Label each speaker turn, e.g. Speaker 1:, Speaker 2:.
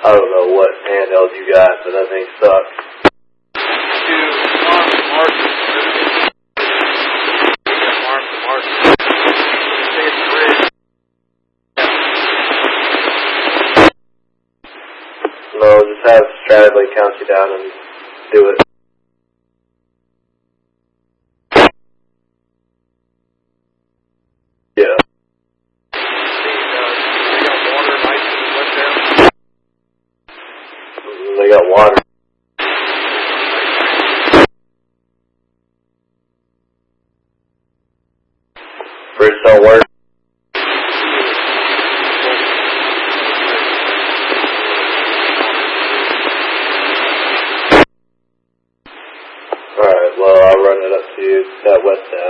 Speaker 1: I don't know what handheld you got, but that thing sucks. No, just have Stradley count you down and do it. Yeah. They got water. Bridge don't work. Alright, well, I'll run it up to you, that west end.